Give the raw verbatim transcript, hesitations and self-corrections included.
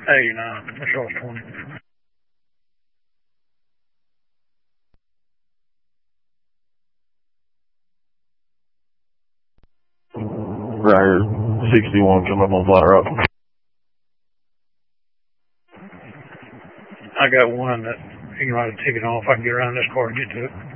eighty-nine, Charles twenty. Right here, sixty-one coming up on Flat Rock. I got one that you can write a ticket on if I can get around this car and get to it.